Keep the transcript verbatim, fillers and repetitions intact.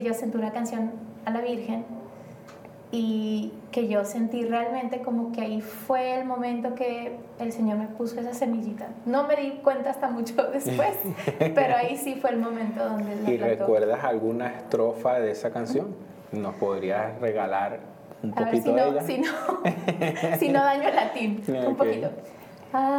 Yo sentí una canción a la Virgen y que yo sentí realmente como que ahí fue el momento que el Señor me puso esa semillita. No me di cuenta hasta mucho después, pero ahí sí fue el momento donde la ¿Y plantó. recuerdas alguna estrofa de esa canción? ¿Nos podrías regalar un A ver poquito si de no, ella? si no, si no daño el latín, Okay. un poquito.